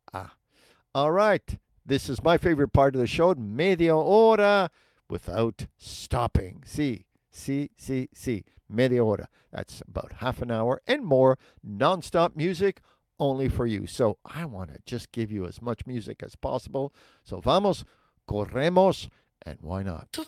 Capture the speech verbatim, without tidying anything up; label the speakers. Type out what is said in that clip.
Speaker 1: Ah, all right. This is my favorite part of the show, media hora without stopping. See, see, see, see. Media hora. That's about half an hour and more nonstop music only for you. So I want to just give you as much music as possible. So vamos, corremos, and why not?